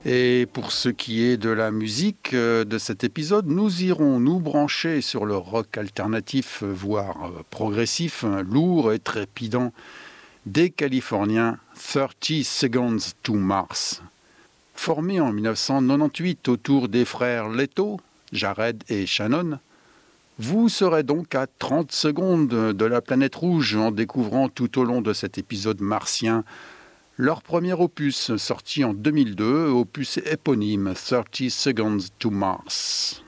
Et pour ce qui est de la musique de cet épisode, nous irons nous brancher sur le rock alternatif, voire progressif, lourd et trépidant des Californiens 30 Seconds to Mars. Formés en 1998 autour des frères Leto, Jared et Shannon, vous serez donc à 30 secondes de la planète rouge en découvrant tout au long de cet épisode martien leur premier opus sorti en 2002, opus éponyme 30 Seconds to Mars.